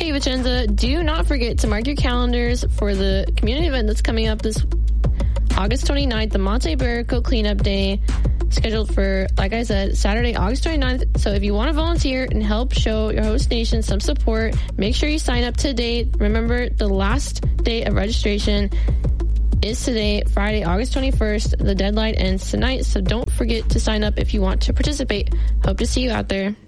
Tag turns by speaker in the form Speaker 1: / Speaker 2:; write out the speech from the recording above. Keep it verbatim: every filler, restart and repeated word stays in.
Speaker 1: Hey, Vicenza, do not forget to mark your calendars for the community event that's coming up this August twenty-ninth, the Monte Barrico Cleanup Day, scheduled for, like I said, Saturday, August twenty-ninth. So if you want to volunteer and help show your host nation some support, make sure you sign up today. Remember, the last day of registration is today, Friday, August twenty-first. The deadline ends tonight, so don't forget to sign up if you want to participate. Hope to see you out there.